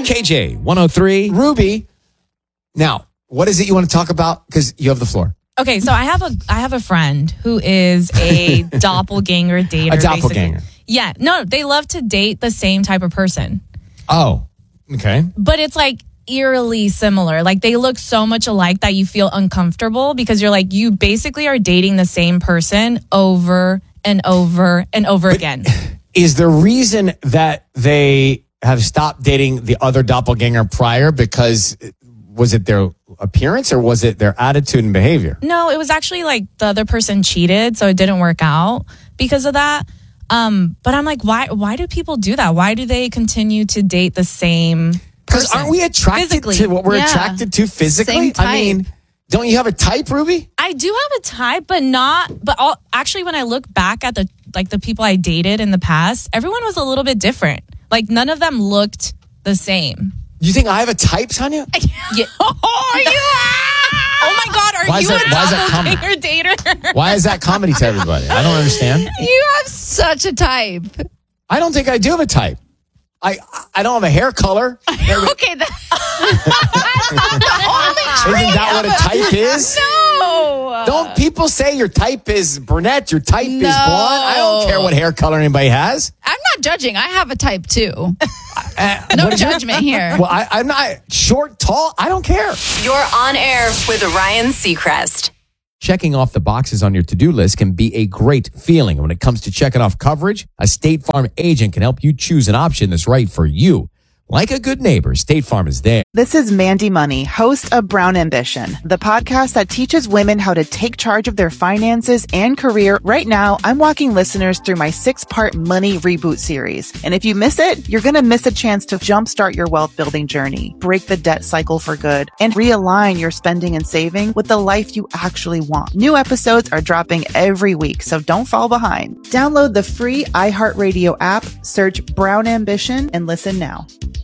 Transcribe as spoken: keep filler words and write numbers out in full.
K J one oh three. Ruby. Now, what is it you want to talk about? Because you have the floor. Okay, so I have a I have a friend who is a doppelganger dater. A doppelganger. Basically. Yeah, no, they love to date the same type of person. Oh, okay. But it's like eerily similar. Like they look so much alike that you feel uncomfortable because you're like, you basically are dating the same person over and over and over But again. Is the reason that they have stopped dating the other doppelganger prior because was it their appearance or was it their attitude and behavior? No, it was actually like the other person cheated, so it didn't work out because of that. Um, but I'm like, why why do people do that? Why do they continue to date the same Because person? aren't we attracted Physically. to what we're Yeah. attracted to physically? Same type. I mean, don't you have a type, Ruby? I do have a type, but not. But all, actually, when I look back at the like the people I dated in the past, everyone was a little bit different. Like none of them looked the same. You think I have a type, Tanya? Yeah. Oh, are you? Oh my God, are Why is you that- a why is that common? doppelganger dater? Why is that comedy to everybody? I don't understand. You have such a type. I don't think I do have a type. I I don't have a hair color. Okay, that, Isn't that what a type is? no. Don't people say your type is brunette, your type is No. blonde? I don't care what hair color anybody has. I'm not judging. I have a type too. Uh, No what is your- judgment here. Well, I, I'm not short, tall. I don't care. You're on air with Ryan Seacrest. Checking off the boxes on your to-do list can be a great feeling. When it comes to checking off coverage, a State Farm agent can help you choose an option that's right for you. Like a good neighbor, State Farm is there. This is Mandy Money, host of Brown Ambition, the podcast that teaches women how to take charge of their finances and career. Right now, I'm walking listeners through my six-part money reboot series. And if you miss it, you're going to miss a chance to jumpstart your wealth building journey, break the debt cycle for good, and realign your spending and saving with the life you actually want. New episodes are dropping every week, so don't fall behind. Download the free iHeartRadio app, search Brown Ambition, and listen now.